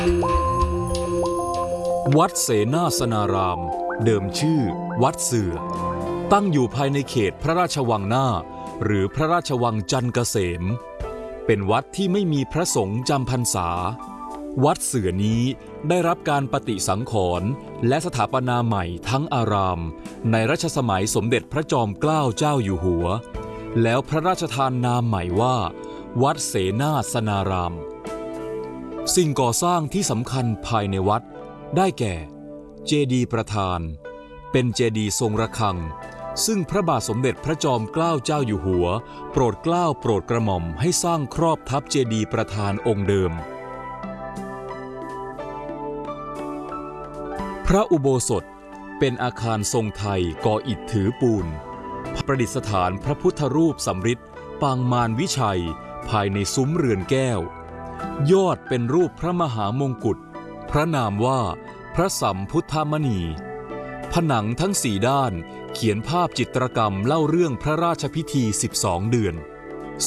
วัดเสนาสนารามเดิมชื่อวัดเสื่อตั้งอยู่ภายในเขตพระราชวังหน้าหรือพระราชวังจันทร์เกษมเป็นวัดที่ไม่มีพระสงฆ์จำพรรษาวัดเสื่อนี้ได้รับการปฏิสังขรณ์และสถาปนาใหม่ทั้งอารามในรัชสมัยสมเด็จพระจอมเกล้าเจ้าอยู่หัวแล้วพระราชทานนามใหม่ว่าวัดเสนาสนารามสิ่งก่อสร้างที่สำคัญภายในวัดได้แก่เจดีย์ประธานเป็นเจดีย์ทรงระฆังซึ่งพระบาทสมเด็จพระจอมเกล้าเจ้าอยู่หัวโปรดเกล้าโปรดกระหม่อมให้สร้างครอบทับเจดีย์ประธานองค์เดิมพระอุโบสถเป็นอาคารทรงไทยก่ออิฐถือปูนประดิษฐานพระพุทธรูปสำริดปางมารวิชัยภายในซุ้มเรือนแก้วยอดเป็นรูปพระมหามงกุฎพระนามว่าพระสัมพุทธมณีผนังทั้ง4ด้านเขียนภาพจิตรกรรมเล่าเรื่องพระราชพิธี12 เดือน